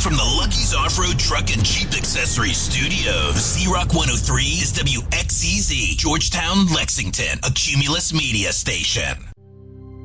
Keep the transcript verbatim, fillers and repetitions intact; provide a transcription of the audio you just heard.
from the Lucky's Off-Road Truck and Jeep Accessories Studios. Z-Rock one oh three is W X Z Z, Georgetown, Lexington, a Cumulus media station.